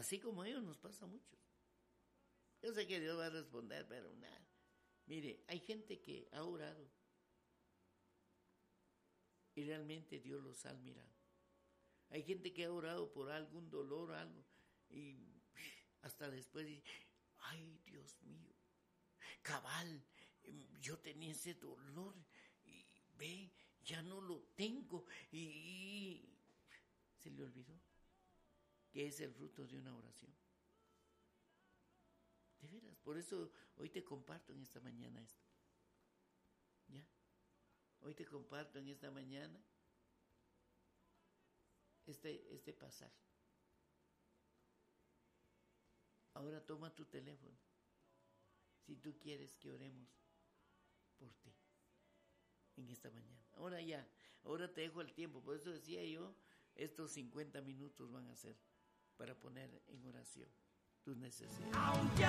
Así como a ellos nos pasa a muchos. Yo sé que Dios va a responder, pero nada. Mire, hay gente que ha orado y realmente Dios los ha mirado. Hay gente que ha orado por algún dolor, algo, y hasta después dice, ay, Dios mío, cabal, yo tenía ese dolor y ve, ya no lo tengo, y se le olvidó que es el fruto de una oración. De veras, por eso hoy te comparto en esta mañana esto. ¿Ya? Hoy te comparto en esta mañana este pasaje. Ahora toma tu teléfono, si tú quieres que oremos por ti en esta mañana. Ahora te dejo el tiempo, por eso decía yo, estos 50 minutos van a ser para poner en oración tus necesidades.